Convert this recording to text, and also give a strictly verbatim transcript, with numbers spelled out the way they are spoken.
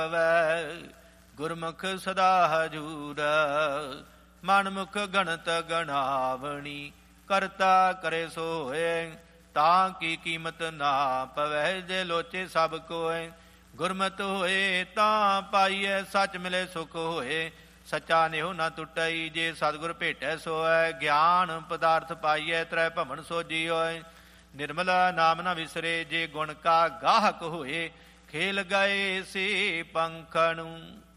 ਗੁਰਮੁਖ ਸਦਾ ਹਜੂਰ। ਮਨ ਮੁਖ ਗਣਤ ਗਣਾਵਣੀ ਕਰਤਾ ਕਰੇ ਸੋਏ। ਤਾਂ ਕੀ ਕੀਮਤ ਨਾ ਪਵੈ ਜੇ ਲੋਚੇ ਸਭ ਕੋਏ। ਗੁਰਮਤਿ ਹੋਏ ਤਾਂ ਪਾਈਐ ਸੱਚ ਮਿਲੇ ਸੁਖ ਹੋਏ। ਸੱਚਾ ਨਿਹੁ ਨਾ ਟੁੱਟਈ ਜੇ ਸਤਿਗੁਰ ਭੇਟੈ ਸੋਇ। ਗਿਆਨ ਪਦਾਰਥ ਪਾਈਐ ਤ੍ਰੈ ਭਵਨ ਸੋਜੀ ਹੋਏ। ਨਿਰਮਲਾ ਨਾਮ ਨਾ ਵਿਸਰੇ ਜੇ ਗੁਣ ਕਾ ਗਾਹਕ ਹੋਏ। ਖੇਲ ਗਏ ਸੇ ਪੰਖਣੁ।